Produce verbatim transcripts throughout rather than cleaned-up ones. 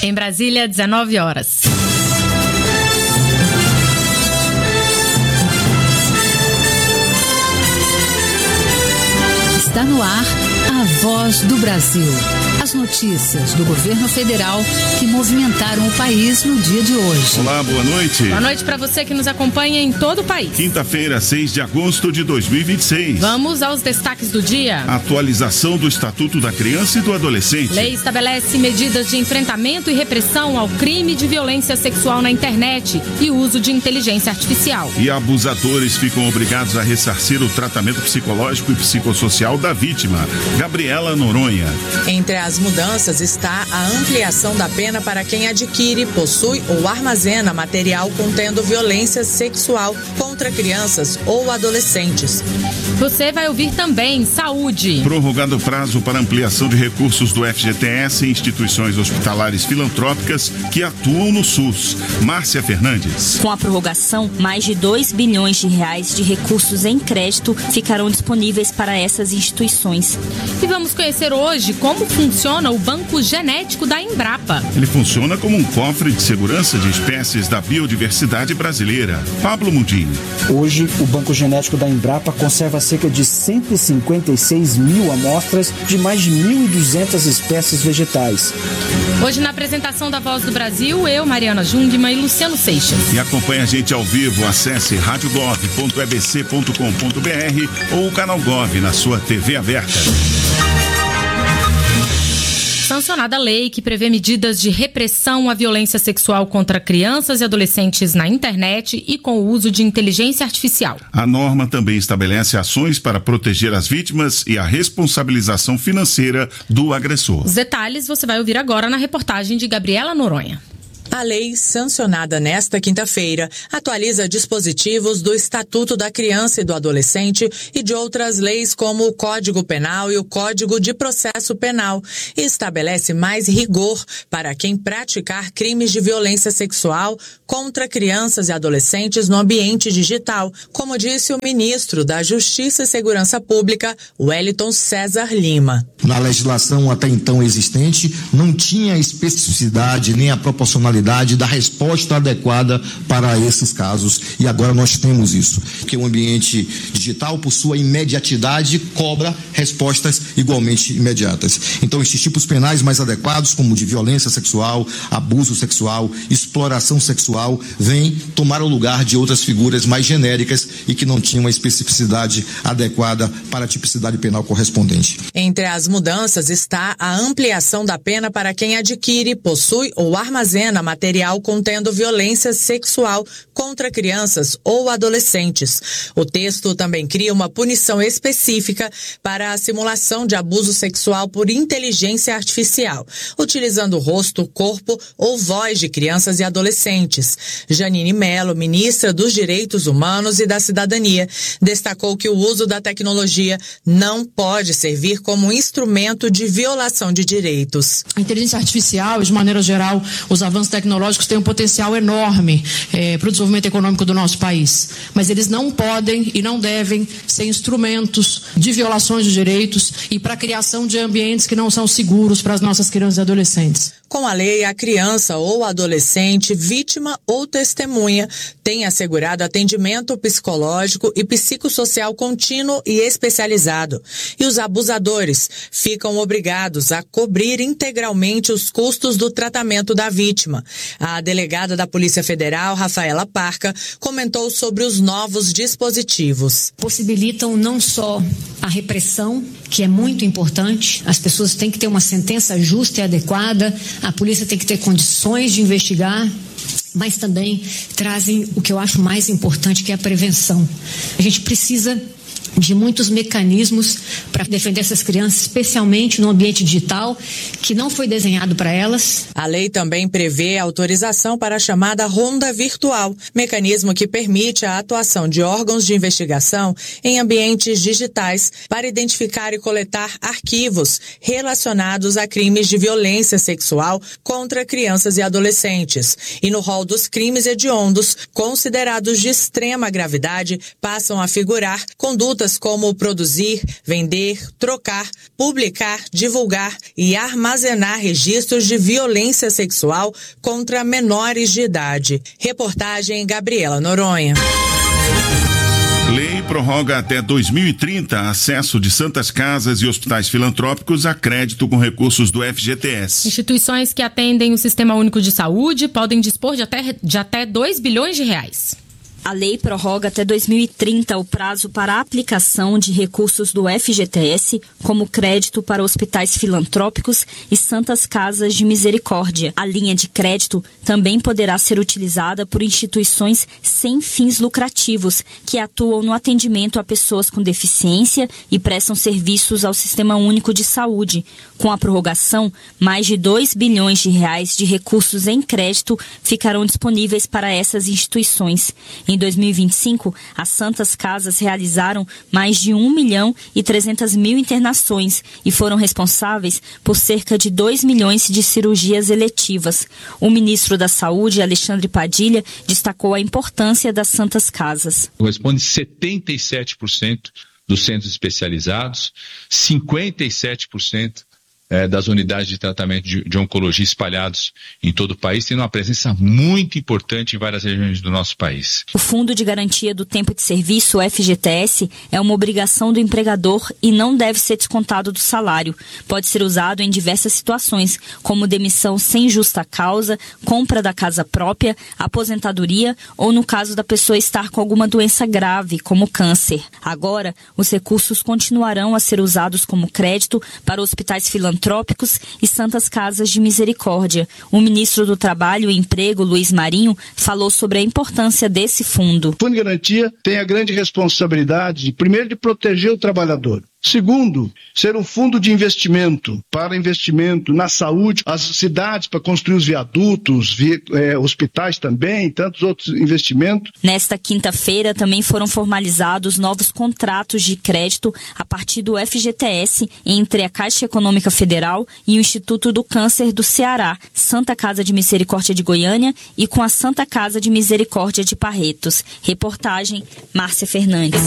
Em Brasília, dezenove horas. Está no ar a Voz do Brasil. As notícias do governo federal que movimentaram o país no dia de hoje. Olá, boa noite. Boa noite para você que nos acompanha em todo o país. Quinta-feira, seis de agosto de dois mil e vinte e seis. Vamos aos destaques do dia. Atualização do Estatuto da Criança e do Adolescente. Lei estabelece medidas de enfrentamento e repressão ao crime de violência sexual na internet e uso de inteligência artificial. E abusadores ficam obrigados a ressarcir o tratamento psicológico e psicossocial da vítima. Gabriela Noronha. Entre as mudanças está a ampliação da pena para quem adquire, possui ou armazena material contendo violência sexual contra crianças ou adolescentes. Você vai ouvir também saúde. Prorrogado o prazo para ampliação de recursos do F G T S em instituições hospitalares filantrópicas que atuam no SUS. Márcia Fernandes. Com a prorrogação, mais de dois bilhões de reais de recursos em crédito ficarão disponíveis para essas instituições. E vamos conhecer hoje como funciona o Banco Genético da Embrapa. Ele funciona como um cofre de segurança de espécies da biodiversidade brasileira. Pablo Mundinho. Hoje, o Banco Genético da Embrapa conserva cerca de cento e cinquenta e seis mil amostras de mais de mil e duzentas espécies vegetais. Hoje, na apresentação da Voz do Brasil, eu, Mariana Jungmann e Luciano Seixas. E acompanhe a gente ao vivo. Acesse rádio gov ponto e b c ponto com ponto b r ou o canal Gov na sua T V aberta. Sancionada a lei que prevê medidas de repressão à violência sexual contra crianças e adolescentes na internet e com o uso de inteligência artificial. A norma também estabelece ações para proteger as vítimas e a responsabilização financeira do agressor. Os detalhes você vai ouvir agora na reportagem de Gabriela Noronha. A lei, sancionada nesta quinta-feira, atualiza dispositivos do Estatuto da Criança e do Adolescente e de outras leis como o Código Penal e o Código de Processo Penal e estabelece mais rigor para quem praticar crimes de violência sexual contra crianças e adolescentes no ambiente digital, como disse o ministro da Justiça e Segurança Pública, Wellington César Lima. Na legislação até então existente, não tinha especificidade nem a proporcionalidade da resposta adequada para esses casos, e agora nós temos isso, que o ambiente digital, por sua imediatidade, cobra respostas igualmente imediatas. Então, esses tipos penais mais adequados, como de violência sexual, abuso sexual, exploração sexual, vêm tomar o lugar de outras figuras mais genéricas e que não tinham a especificidade adequada para a tipicidade penal correspondente. Entre as mudanças está a ampliação da pena para quem adquire, possui ou armazena material contendo violência sexual contra crianças ou adolescentes. O texto também cria uma punição específica para a simulação de abuso sexual por inteligência artificial, utilizando o rosto, corpo ou voz de crianças e adolescentes. Janine Mello, ministra dos Direitos Humanos e da Cidadania, destacou que o uso da tecnologia não pode servir como instrumento de violação de direitos. A inteligência artificial, de maneira geral, os avanços tecnológicos têm um potencial enorme é, para o desenvolvimento econômico do nosso país, mas eles não podem e não devem ser instrumentos de violações de direitos e para a criação de ambientes que não são seguros para as nossas crianças e adolescentes. Com a lei, a criança ou adolescente, vítima ou testemunha, tem assegurado atendimento psicológico e psicossocial contínuo e especializado. E os abusadores ficam obrigados a cobrir integralmente os custos do tratamento da vítima. A delegada da Polícia Federal, Rafaela Parca, comentou sobre os novos dispositivos. Possibilitam não só a repressão, que é muito importante, as pessoas têm que ter uma sentença justa e adequada, a polícia tem que ter condições de investigar, mas também trazem o que eu acho mais importante, que é a prevenção. A gente precisa de muitos mecanismos para defender essas crianças, especialmente no ambiente digital, que não foi desenhado para elas. A lei também prevê autorização para a chamada ronda virtual, mecanismo que permite a atuação de órgãos de investigação em ambientes digitais para identificar e coletar arquivos relacionados a crimes de violência sexual contra crianças e adolescentes. E no rol dos crimes hediondos, considerados de extrema gravidade, passam a figurar condutas condutas como produzir, vender, trocar, publicar, divulgar e armazenar registros de violência sexual contra menores de idade. Reportagem Gabriela Noronha. Lei prorroga até dois mil e trinta acesso de santas casas e hospitais filantrópicos a crédito com recursos do F G T S. Instituições que atendem o Sistema Único de Saúde podem dispor de até, de até dois bilhões de reais. A lei prorroga até dois mil e trinta o prazo para a aplicação de recursos do F G T S como crédito para hospitais filantrópicos e santas casas de misericórdia. A linha de crédito também poderá ser utilizada por instituições sem fins lucrativos que atuam no atendimento a pessoas com deficiência e prestam serviços ao Sistema Único de Saúde. Com a prorrogação, mais de dois bilhões de reais de recursos em crédito ficarão disponíveis para essas instituições. Em dois mil e vinte e cinco, as Santas Casas realizaram mais de um milhão e trezentas mil internações e foram responsáveis por cerca de dois milhões de cirurgias eletivas. O ministro da Saúde, Alexandre Padilha, destacou a importância das Santas Casas. Corresponde setenta e sete por cento dos centros especializados, cinquenta e sete por cento É, das unidades de tratamento de, de oncologia espalhados em todo o país, tendo uma presença muito importante em várias regiões do nosso país. O Fundo de Garantia do Tempo de Serviço, o F G T S, é uma obrigação do empregador e não deve ser descontado do salário. Pode ser usado em diversas situações, como demissão sem justa causa, compra da casa própria, aposentadoria ou no caso da pessoa estar com alguma doença grave, como câncer. Agora, os recursos continuarão a ser usados como crédito para hospitais filantrópicos filantrópicos e santas casas de misericórdia. O ministro do Trabalho e Emprego, Luiz Marinho, falou sobre a importância desse fundo. O Fundo de Garantia tem a grande responsabilidade, primeiro, de proteger o trabalhador. Segundo, ser um fundo de investimento para investimento na saúde, as cidades para construir os viadutos, vi, é, hospitais também, tantos outros investimentos. Nesta quinta-feira também foram formalizados novos contratos de crédito a partir do F G T S entre a Caixa Econômica Federal e o Instituto do Câncer do Ceará, Santa Casa de Misericórdia de Goiânia e com a Santa Casa de Misericórdia de Barretos. Reportagem, Márcia Fernandes.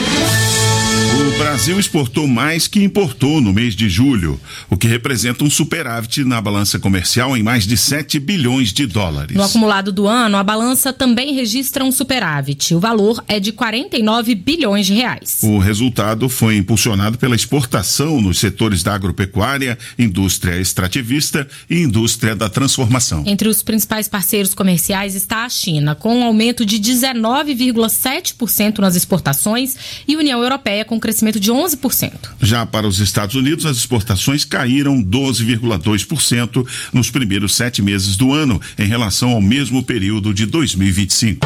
O Brasil exportou mais que importou no mês de julho, o que representa um superávit na balança comercial em mais de sete bilhões de dólares. No acumulado do ano, a balança também registra um superávit. O valor é de quarenta e nove bilhões de reais. O resultado foi impulsionado pela exportação nos setores da agropecuária, indústria extrativista e indústria da transformação. Entre os principais parceiros comerciais está a China, com um aumento de dezenove vírgula sete por cento nas exportações e a União Europeia com crescimento de onze por cento. Já para os Estados Unidos, as exportações caíram doze vírgula dois por cento nos primeiros sete meses do ano, em relação ao mesmo período de dois mil e vinte e cinco.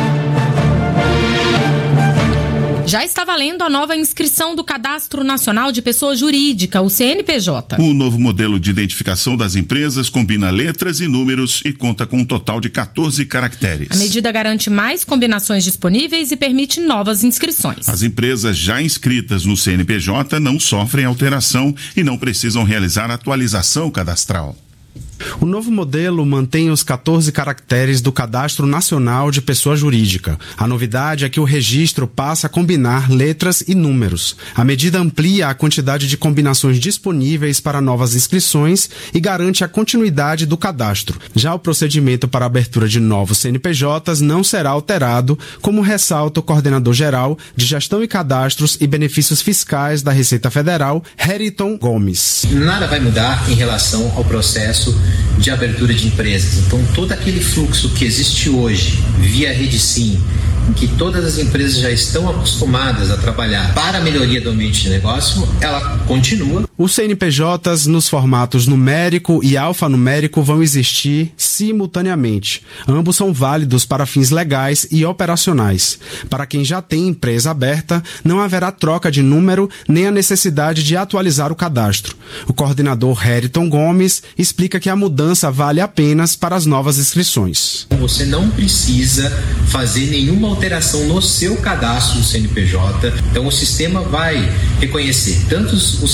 Já está valendo a nova inscrição do Cadastro Nacional de Pessoa Jurídica, o C N P J. O novo modelo de identificação das empresas combina letras e números e conta com um total de quatorze caracteres. A medida garante mais combinações disponíveis e permite novas inscrições. As empresas já inscritas no C N P J não sofrem alteração e não precisam realizar atualização cadastral. O novo modelo mantém os quatorze caracteres do Cadastro Nacional de Pessoa Jurídica. A novidade é que o registro passa a combinar letras e números. A medida amplia a quantidade de combinações disponíveis para novas inscrições e garante a continuidade do cadastro. Já o procedimento para a abertura de novos C N P Js não será alterado, como ressalta o coordenador-geral de Gestão e Cadastros e Benefícios Fiscais da Receita Federal, Heriton Gomes. Nada vai mudar em relação ao processo de abertura de empresas. Então, todo aquele fluxo que existe hoje via RedeSim, em que todas as empresas já estão acostumadas a trabalhar para a melhoria do ambiente de negócio, ela continua. Os C N P Js nos formatos numérico e alfanumérico vão existir simultaneamente. Ambos são válidos para fins legais e operacionais. Para quem já tem empresa aberta, não haverá troca de número nem a necessidade de atualizar o cadastro. O coordenador Heriton Gomes explica que a mudança vale apenas para as novas inscrições. Você não precisa fazer nenhuma alteração no seu cadastro do C N P J. Então o sistema vai reconhecer tanto os C N P Js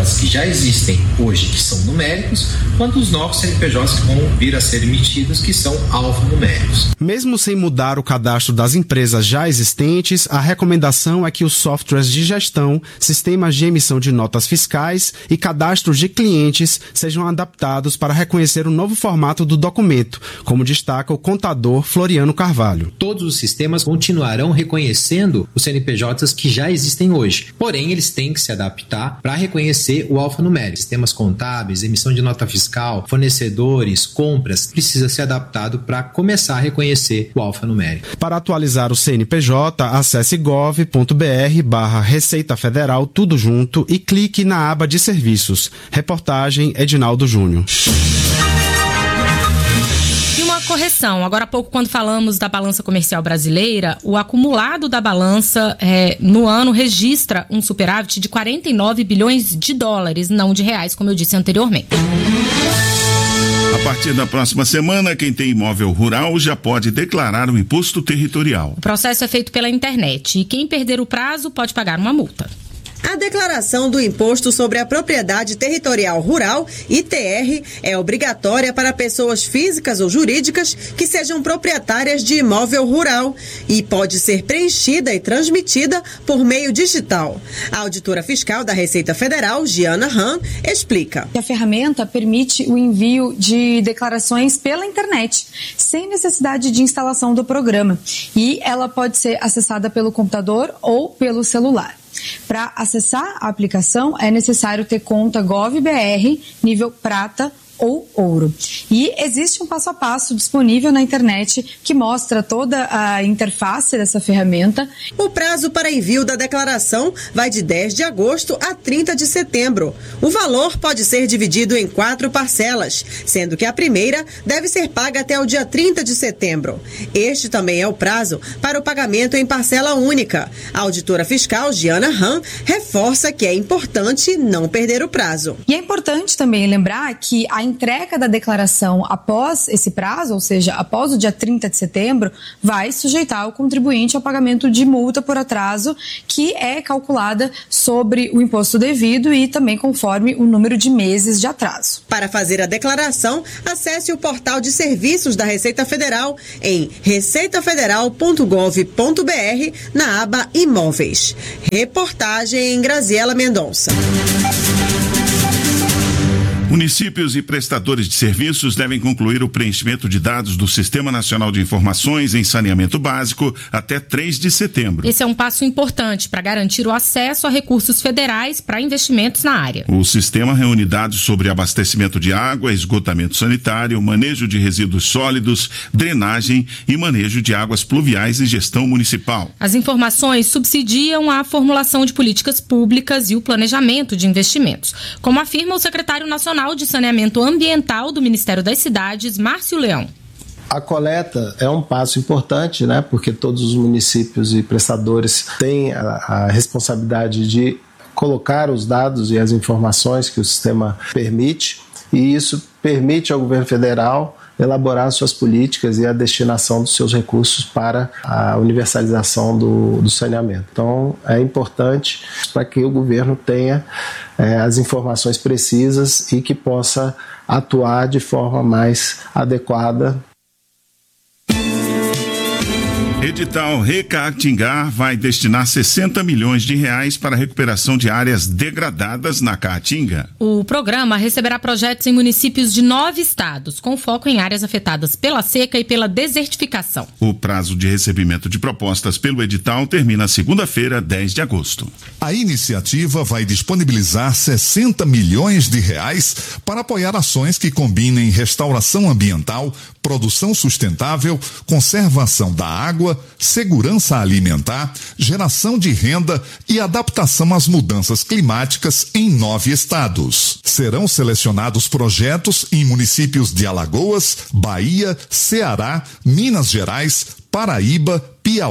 Js que já existem hoje, que são numéricos, quanto os novos C N P Js que vão vir a ser emitidos, que são alfanuméricos. Mesmo sem mudar o cadastro das empresas já existentes, a recomendação é que os softwares de gestão, sistemas de emissão de notas fiscais e cadastros de clientes sejam adaptados para reconhecer o novo formato do documento, como destaca o contador Floriano Carvalho. Todos os sistemas continuarão reconhecendo os C N P Js que já existem hoje, porém eles têm que se adaptar para reconhecer o alfanumérico. Sistemas contábeis, emissão de nota fiscal, fornecedores, compras, precisa ser adaptado para começar a reconhecer o alfanumérico. Para atualizar o C N P J, acesse gov ponto br barra Receita Federal, tudo junto, e clique na aba de serviços. Reportagem Edinaldo Júnior. Correção. Agora há pouco, quando falamos da balança comercial brasileira, o acumulado da balança é, no ano registra um superávit de quarenta e nove bilhões de dólares, não de reais, como eu disse anteriormente. A partir da próxima semana, quem tem imóvel rural já pode declarar o imposto territorial. O processo é feito pela internet e quem perder o prazo pode pagar uma multa. A declaração do Imposto sobre a Propriedade Territorial Rural, I T R, é obrigatória para pessoas físicas ou jurídicas que sejam proprietárias de imóvel rural e pode ser preenchida e transmitida por meio digital. A auditora fiscal da Receita Federal, Giana Han, explica. A ferramenta permite o envio de declarações pela internet, sem necessidade de instalação do programa, e ela pode ser acessada pelo computador ou pelo celular. Para acessar a aplicação, é necessário ter conta GovBR nível prata ou ouro. E existe um passo a passo disponível na internet que mostra toda a interface dessa ferramenta. O prazo para envio da declaração vai de dez de agosto a trinta de setembro. O valor pode ser dividido em quatro parcelas, sendo que a primeira deve ser paga até o dia trinta de setembro. Este também é o prazo para o pagamento em parcela única. A auditora fiscal, Giana Han, reforça que é importante não perder o prazo. E é importante também lembrar que a entrega da declaração após esse prazo, ou seja, após o dia trinta de setembro, vai sujeitar o contribuinte ao pagamento de multa por atraso, que é calculada sobre o imposto devido e também conforme o número de meses de atraso. Para fazer a declaração, acesse o portal de serviços da Receita Federal em receita federal ponto gov ponto br na aba Imóveis. Reportagem Graziela Mendonça. Municípios e prestadores de serviços devem concluir o preenchimento de dados do Sistema Nacional de Informações em Saneamento Básico até três de setembro. Esse é um passo importante para garantir o acesso a recursos federais para investimentos na área. O sistema reúne dados sobre abastecimento de água, esgotamento sanitário, manejo de resíduos sólidos, drenagem e manejo de águas pluviais e gestão municipal. As informações subsidiam a formulação de políticas públicas e o planejamento de investimentos, como afirma o secretário nacional de Saneamento Ambiental do Ministério das Cidades, Márcio Leão. A coleta é um passo importante, né? Porque todos os municípios e prestadores têm a, a responsabilidade de colocar os dados e as informações que o sistema permite, e isso permite ao governo federal elaborar suas políticas e a destinação dos seus recursos para a universalização do, do saneamento. Então, é importante para que o governo tenha é, as informações precisas e que possa atuar de forma mais adequada. Edital Recaatinga vai destinar sessenta milhões de reais para a recuperação de áreas degradadas na Caatinga. O programa receberá projetos em municípios de nove estados, com foco em áreas afetadas pela seca e pela desertificação. O prazo de recebimento de propostas pelo edital termina segunda-feira, dez de agosto. A iniciativa vai disponibilizar sessenta milhões de reais para apoiar ações que combinem restauração ambiental, produção sustentável, conservação da água, segurança alimentar, geração de renda e adaptação às mudanças climáticas em nove estados. Serão selecionados projetos em municípios de Alagoas, Bahia, Ceará, Minas Gerais, Paraíba,